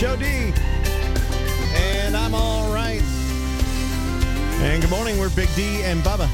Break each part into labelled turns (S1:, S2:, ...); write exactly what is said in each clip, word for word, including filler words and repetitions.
S1: Joe D. And I'm all right. And good morning. We're Big D and Bubba.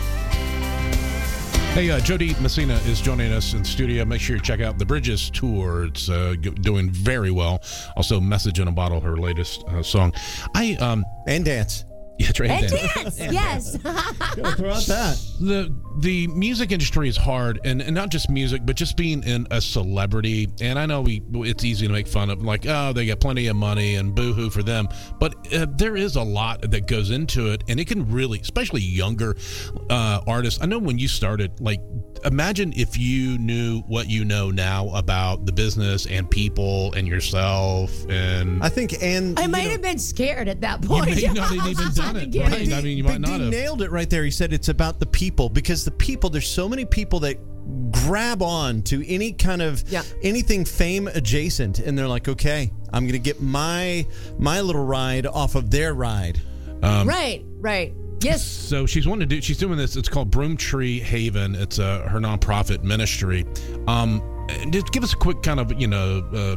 S2: Hey, uh, Jody Messina is joining us in studio. Make sure you check out the Bridges tour. It's uh, g- doing very well. Also, Message in a Bottle, her latest uh, song. I um
S1: And dance.
S2: Yeah, that's right.
S3: And dance, yes.
S1: Go throw out that.
S2: The the music industry is hard, and, and not just music, but just being in a celebrity. And I know we it's easy to make fun of, like, oh, they got plenty of money and boo-hoo for them. But uh, there is a lot that goes into it, and it can really, especially younger uh, artists. I know when you started, like, imagine if you knew what you know now about the business and people and yourself. And
S1: I think, and
S3: I might
S1: know,
S3: have been scared at that point.
S2: You may not have even done it, right? I mean, you might
S1: Big
S2: not
S1: D
S2: have.
S1: nailed it right there. He said it's about the people, because the people, there's so many people that grab on to any kind of
S3: Yeah.
S1: anything fame adjacent, and they're like, okay, I'm going to get my my little ride off of their ride.
S2: Um,
S3: Right, right. Yes.
S2: So she's wanting to do. She's doing this. It's called Broomtree Haven. It's uh, her nonprofit ministry. Um, just give us a quick kind of you know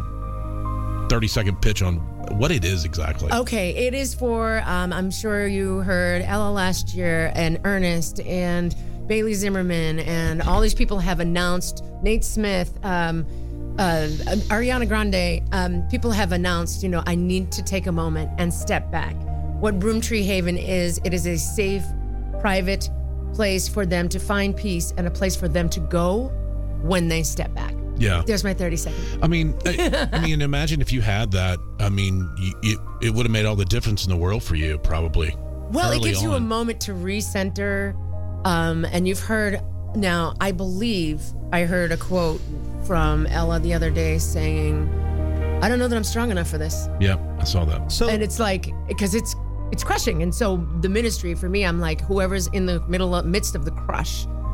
S2: uh, thirty second pitch on what it is exactly.
S3: Okay, it is for, um, I'm sure you heard Ella last year and Ernest and Bailey Zimmerman and all these people have announced, Nate Smith, um, uh, Ariana Grande, um, people have announced, you know, I need to take a moment and step back. What Broomtree Haven is, it is a safe, private place for them to find peace and a place for them to go when they step back.
S2: Yeah.
S3: There's my thirty seconds.
S2: I mean, I, I mean, imagine if you had that. I mean, you, it, it would have made all the difference in the world for you, probably.
S3: Well, it
S2: early
S3: gives you a
S2: on.
S3: moment to recenter. Um, and you've heard, now, I believe I heard a quote from Ella the other day saying, I don't know that I'm strong enough for this.
S2: Yeah, I saw that.
S1: So
S3: And it's like, because it's it's crushing. And so the ministry, for me, I'm like, whoever's in the middle of, midst of the crush,